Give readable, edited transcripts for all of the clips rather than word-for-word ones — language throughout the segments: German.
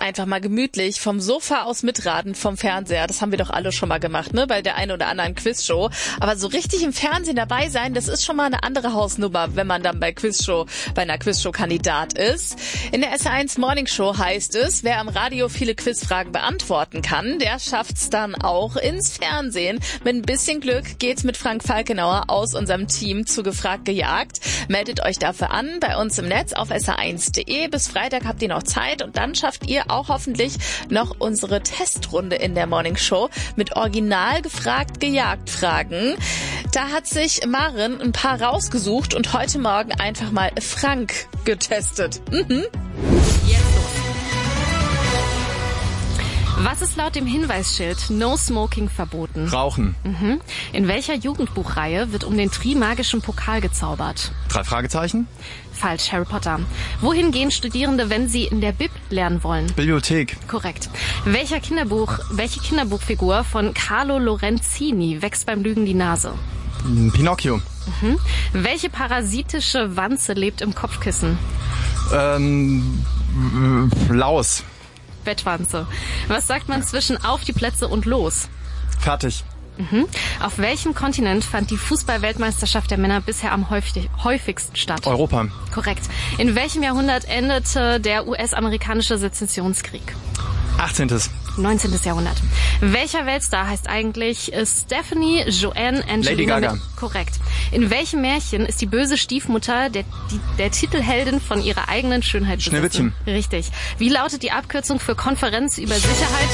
einfach mal gemütlich vom Sofa aus mitraten vom Fernseher. Das haben wir doch alle schon mal gemacht, ne? Bei der einen oder anderen Quizshow. Aber so richtig im Fernsehen dabei sein, das ist schon mal eine andere Hausnummer, wenn man dann bei einer Quizshow-Kandidat ist. In der SR1 Morning Show heißt es, wer am Radio viele Quizfragen beantworten kann, der schafft's dann auch ins Fernsehen. Mit ein bisschen Glück geht's mit Frank Falkenauer aus unserem Team zu Gefragt gejagt. Meldet euch dafür an bei uns im Netz auf sr1.de. Bis Freitag habt ihr noch Zeit und dann schafft ihr auch hoffentlich noch unsere Testrunde in der Morning Show mit original gefragt gejagt Fragen. Da hat sich Maren ein paar rausgesucht und heute Morgen einfach mal Frank getestet. Jetzt los. Was ist laut dem Hinweisschild No Smoking verboten? Rauchen. In welcher Jugendbuchreihe wird um den Trimagischen Pokal gezaubert? 3 Fragezeichen. Falsch, Harry Potter. Wohin gehen Studierende, wenn sie in der Bib lernen wollen? Bibliothek. Korrekt. Welche Kinderbuchfigur von Carlo Lorenzini wächst beim Lügen die Nase? Pinocchio. Welche parasitische Wanze lebt im Kopfkissen? Laus. Bettwanze. Was sagt man zwischen auf die Plätze und los? Fertig. Auf welchem Kontinent fand die Fußball-Weltmeisterschaft der Männer bisher am häufigsten statt? Europa. Korrekt. In welchem Jahrhundert endete der US-amerikanische Sezessionskrieg? 18. 19. Jahrhundert. Welcher Weltstar heißt eigentlich Stephanie Joanne Angelina? Lady Gaga. Korrekt. In welchem Märchen ist die böse Stiefmutter der Titelheldin von ihrer eigenen Schönheit besessen? Schneewittchen. Richtig. Wie lautet die Abkürzung für Konferenz über Sicherheit?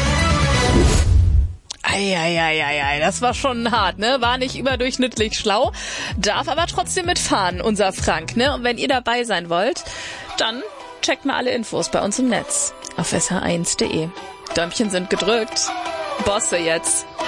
Eieieiei, das war schon hart, ne? War nicht überdurchschnittlich schlau, darf aber trotzdem mitfahren, unser Frank, ne? Und wenn ihr dabei sein wollt, dann checkt mal alle Infos bei uns im Netz auf sr1.de. Däumchen sind gedrückt. Bosse jetzt.